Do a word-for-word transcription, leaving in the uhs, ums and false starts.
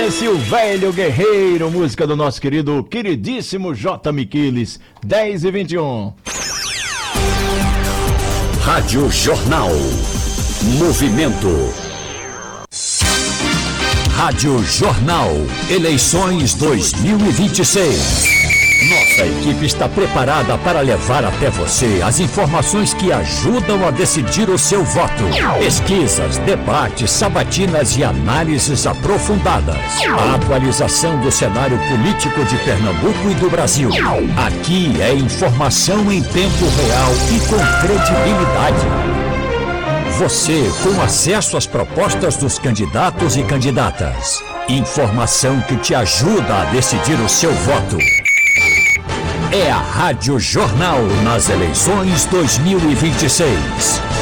Esse é o Velho Guerreiro, música do nosso querido, queridíssimo J. Miquiles, dez e vinte e um. Rádio Jornal. Movimento. Rádio Jornal. Eleições dois mil e vinte e seis. Nossa equipe está preparada para levar até você as informações que ajudam a decidir o seu voto. Pesquisas, debates, sabatinas e análises aprofundadas. A atualização do cenário político de Pernambuco e do Brasil. Aqui é informação em tempo real e com credibilidade. Você com acesso às propostas dos candidatos e candidatas. Informação que te ajuda a decidir o seu voto. É a Rádio Jornal nas eleições dois mil e vinte e seis.